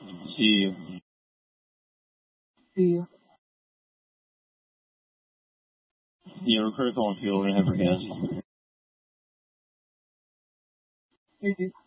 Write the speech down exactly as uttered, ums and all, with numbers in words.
See you. See you. Yeah, we're critical on fuel. We're gonna have our gas. You too.